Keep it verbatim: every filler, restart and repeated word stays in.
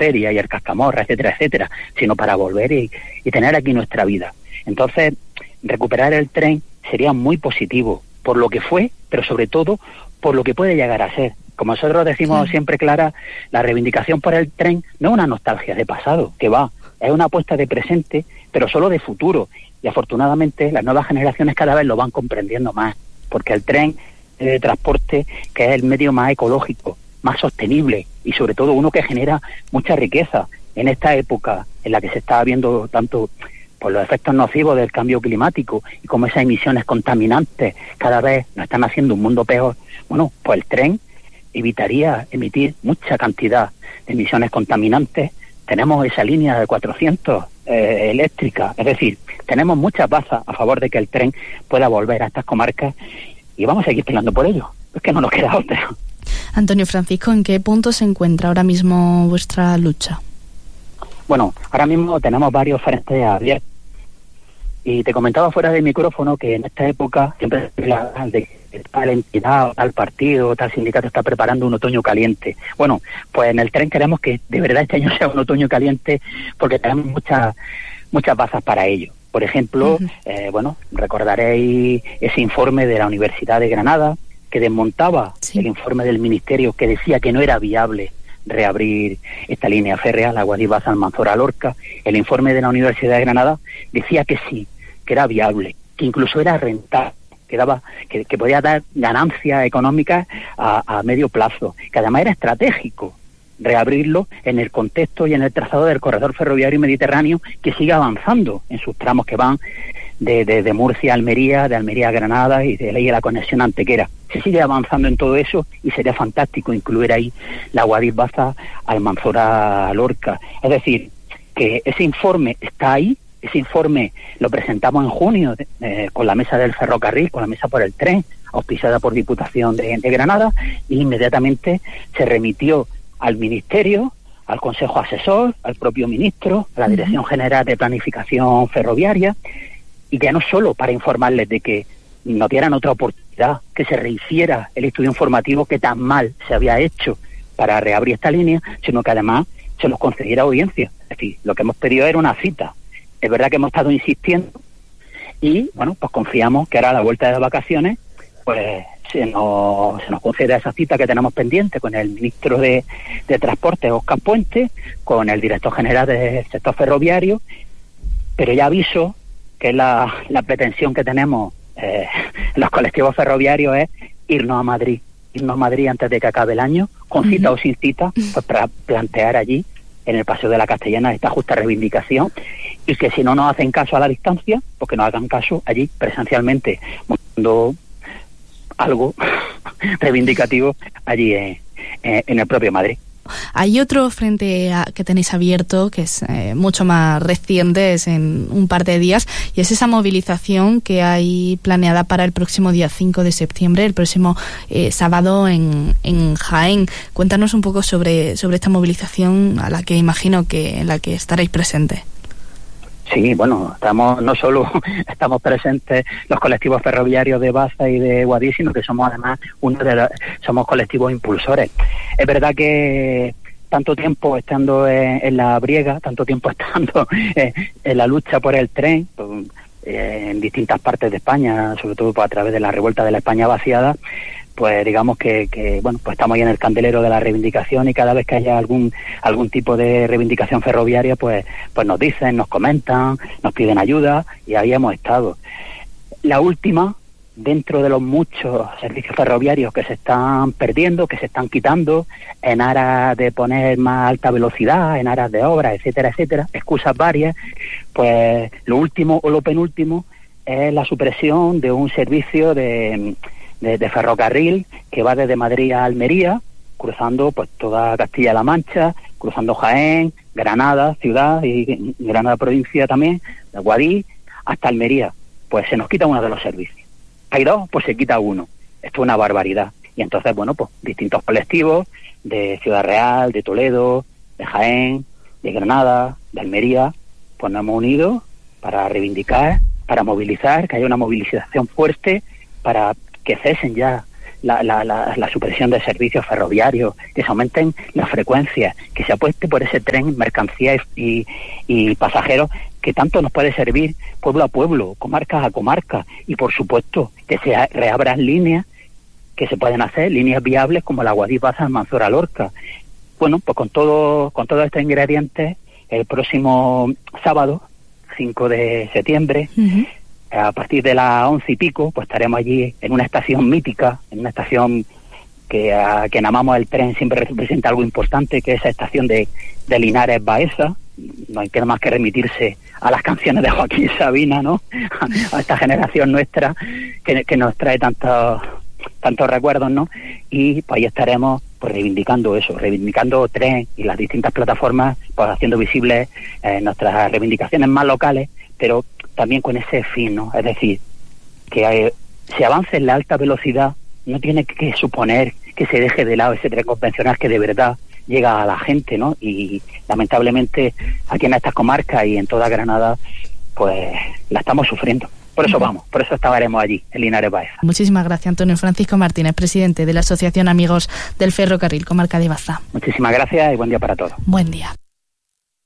Feria y el Cascamorra, etcétera, etcétera, sino para volver y, y tener aquí nuestra vida. Entonces, recuperar el tren sería muy positivo, por lo que fue, pero sobre todo por lo que puede llegar a ser. Como nosotros decimos sí. siempre, Clara, la reivindicación por el tren no es una nostalgia de pasado, que va, es una apuesta de presente, pero solo de futuro. Y afortunadamente las nuevas generaciones cada vez lo van comprendiendo más, porque el tren de transporte, que es el medio más ecológico, más sostenible y sobre todo uno que genera mucha riqueza en esta época en la que se está viendo tanto por los efectos nocivos del cambio climático y como esas emisiones contaminantes cada vez nos están haciendo un mundo peor. Bueno, pues el tren evitaría emitir mucha cantidad de emisiones contaminantes. Tenemos esa línea de cuatrocientos eh, eléctrica, es decir, tenemos muchas bazas a favor de que el tren pueda volver a estas comarcas y vamos a seguir peleando por ello, es que no nos queda otra. Antonio Francisco, ¿en qué punto se encuentra ahora mismo vuestra lucha? Bueno, ahora mismo tenemos varios frentes abiertos y te comentaba fuera de micrófono que en esta época siempre se habla de que tal entidad o tal partido o tal sindicato está preparando un otoño caliente. Bueno, pues en el tren queremos que de verdad este año sea un otoño caliente porque tenemos muchas muchas bazas para ello. Por ejemplo, uh-huh. eh, bueno, recordaréis ese informe de la Universidad de Granada que desmontaba sí. el informe del Ministerio que decía que no era viable reabrir esta línea férrea, la Guadix-Almanzora-Lorca. El informe de la Universidad de Granada decía que sí, que era viable, que incluso era rentable, que daba, que, que podía dar ganancias económicas a, a medio plazo, que además era estratégico reabrirlo en el contexto y en el trazado del corredor ferroviario mediterráneo que sigue avanzando en sus tramos que van de, de, de Murcia a Almería, de Almería a Granada y de ahí a la conexión Antequera. Se sigue avanzando en todo eso y sería fantástico incluir ahí la Guadix-Almanzora-Lorca. Es decir, que ese informe está ahí, ese informe lo presentamos en junio eh, con la mesa del ferrocarril, con la mesa por el tren, auspiciada por Diputación de, de Granada, y inmediatamente se remitió al Ministerio, al Consejo Asesor, al propio Ministro, a la Dirección General de Planificación Ferroviaria, y ya no solo para informarles de que no dieran otra oportunidad, que se rehiciera el estudio informativo que tan mal se había hecho para reabrir esta línea, sino que además se nos concediera audiencia. Es decir, lo que hemos pedido era una cita. Es verdad que hemos estado insistiendo y, bueno, pues confiamos que ahora a la vuelta de las vacaciones, pues se nos, se nos conceda esa cita que tenemos pendiente con el ministro de, de Transporte, Óscar Puente, con el director general del sector ferroviario, pero ya aviso que la, la pretensión que tenemos eh, los colectivos ferroviarios es irnos a Madrid, irnos a Madrid antes de que acabe el año, con cita uh-huh. o sin cita, pues para plantear allí, en el Paseo de la Castellana, esta justa reivindicación, y que si no nos hacen caso a la distancia, pues que nos hagan caso allí presencialmente, mostrando algo reivindicativo allí en, en el propio Madrid. Hay otro frente a, que tenéis abierto, que es eh, mucho más reciente, es en un par de días, y es esa movilización que hay planeada para el próximo día cinco de septiembre, el próximo eh, sábado en, en Jaén. Cuéntanos un poco sobre, sobre esta movilización a la que imagino que en la que estaréis presentes. Sí, bueno, estamos no solo estamos presentes los colectivos ferroviarios de Baza y de Guadix, sino que somos además uno de los, somos colectivos impulsores. Es verdad que tanto tiempo estando en, en la briega, tanto tiempo estando en, en la lucha por el tren, pues, eh, en distintas partes de España, sobre todo pues, a través de la revuelta de la España vaciada, pues digamos que, que bueno, pues estamos ahí en el candelero de la reivindicación y cada vez que haya algún algún tipo de reivindicación ferroviaria, pues pues nos dicen, nos comentan, nos piden ayuda y ahí hemos estado. La última, dentro de los muchos servicios ferroviarios que se están perdiendo, que se están quitando, en aras de poner más alta velocidad, en aras de obras, etcétera, etcétera, excusas varias, pues lo último o lo penúltimo es la supresión de un servicio de De, de ferrocarril que va desde Madrid a Almería, cruzando pues toda Castilla-La Mancha, cruzando Jaén, Granada, ciudad y Granada provincia también, de Guadix hasta Almería. Pues se nos quita uno de los servicios. Hay dos, pues se quita uno. Esto es una barbaridad. Y entonces, bueno, pues distintos colectivos de Ciudad Real, de Toledo, de Jaén, de Granada, de Almería, pues nos hemos unido para reivindicar, para movilizar, que haya una movilización fuerte para que cesen ya la, la, la, la supresión de servicios ferroviarios, que se aumenten las frecuencias, que se apueste por ese tren, mercancías y, y pasajeros, que tanto nos puede servir pueblo a pueblo, comarca a comarca, y por supuesto que se reabran líneas que se pueden hacer, líneas viables como la Guadix-Baza-Manzora-Lorca. Bueno, pues con todo, con todos estos ingredientes, el próximo sábado, cinco de septiembre, uh-huh. a partir de las once y pico, pues estaremos allí en una estación mítica, en una estación que a quien amamos el tren siempre representa algo importante, que es esa estación de, de Linares Baeza. No hay que más que remitirse a las canciones de Joaquín Sabina, ¿no? A esta generación nuestra que, que nos trae tantos tantos recuerdos, ¿no? Y pues ahí estaremos pues reivindicando eso, reivindicando tren y las distintas plataformas, pues haciendo visibles eh, nuestras reivindicaciones más locales, pero también con ese fin, ¿no? Es decir, que eh, se avance en la alta velocidad no tiene que suponer que se deje de lado ese tren convencional que de verdad llega a la gente, ¿no? Y lamentablemente aquí en estas comarcas y en toda Granada, pues la estamos sufriendo. Por eso vamos, por eso estaremos allí, en Linares Baeza. Muchísimas gracias, Antonio Francisco Martínez, presidente de la Asociación Amigos del Ferrocarril, Comarca de Baza. Muchísimas gracias y buen día para todos. Buen día.